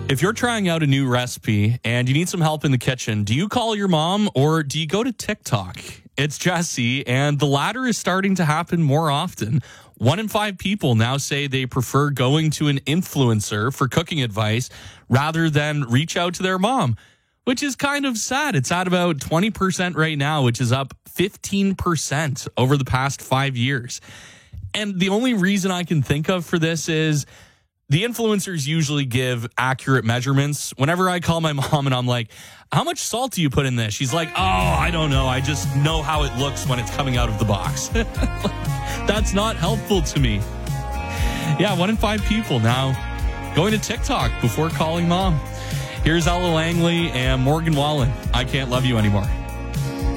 If you're trying out a new recipe and you need some help in the kitchen, do you call your mom or do you go to TikTok? It's Jesse, and the latter is starting to happen more often. 1 in 5 people now say they prefer going to an influencer for cooking advice rather than reach out to their mom, which is kind of sad. It's at about 20% right now, which is up 15% over the past 5 years. And the only reason I can think of for this is the influencers usually give accurate measurements. Whenever I call my mom and I'm like, how much salt do you put in this? She's like, oh, I don't know. I just know how it looks when it's coming out of the box. That's not helpful to me. Yeah, 1 in 5 people now going to TikTok before calling mom. Here's Ella Langley and Morgan Wallen. I Can't Love You Anymore.